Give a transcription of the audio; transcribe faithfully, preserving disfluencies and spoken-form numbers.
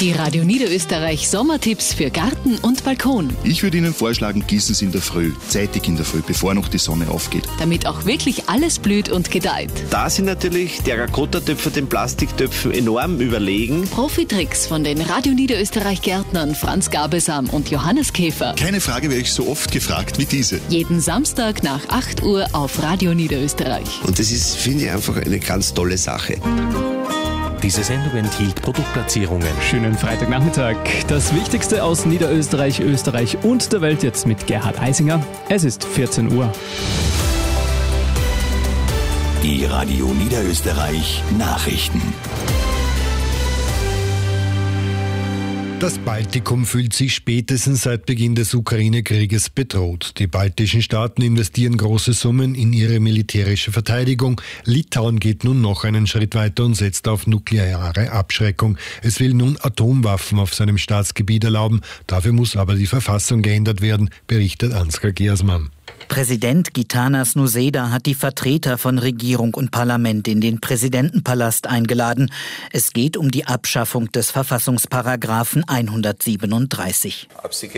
Die Radio Niederösterreich Sommertipps für Garten und Balkon. Ich würde Ihnen vorschlagen, gießen Sie in der Früh, zeitig in der Früh, bevor noch die Sonne aufgeht. Damit auch wirklich alles blüht und gedeiht. Da sind natürlich Terrakotta-Töpfe den Plastiktöpfen enorm überlegen. Profitricks von den Radio Niederösterreich Gärtnern Franz Gabelsam und Johannes Käfer. Keine Frage werde ich so oft gefragt wie diese. Jeden Samstag nach acht Uhr auf Radio Niederösterreich. Und das ist, finde ich, einfach eine ganz tolle Sache. Diese Sendung enthielt Produktplatzierungen. Schönen Freitagnachmittag. Das Wichtigste aus Niederösterreich, Österreich und der Welt jetzt mit Gerhard Eisinger. Es ist vierzehn Uhr. Die Radio Niederösterreich Nachrichten. Das Baltikum fühlt sich spätestens seit Beginn des Ukraine-Krieges bedroht. Die baltischen Staaten investieren große Summen in ihre militärische Verteidigung. Litauen geht nun noch einen Schritt weiter und setzt auf nukleare Abschreckung. Es will nun Atomwaffen auf seinem Staatsgebiet erlauben. Dafür muss aber die Verfassung geändert werden, berichtet Ansgar Gersmann. Präsident Gitanas Nuseda hat die Vertreter von Regierung und Parlament in den Präsidentenpalast eingeladen. Es geht um die Abschaffung des Verfassungsparagraphen hundertsiebenunddreißig.